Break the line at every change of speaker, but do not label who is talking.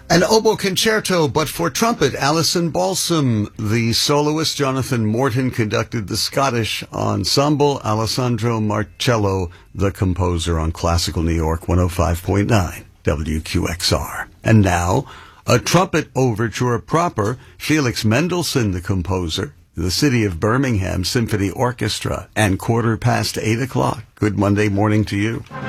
An oboe concerto, but for trumpet, Alison Balsam. The soloist, Jonathan Morton, conducted the Scottish ensemble. Alessandro Marcello, the composer, on Classical New York 105.9 WQXR. And now, a trumpet overture proper, Felix Mendelssohn, the composer, the City of Birmingham Symphony Orchestra, and 8:15. Good Monday morning to you.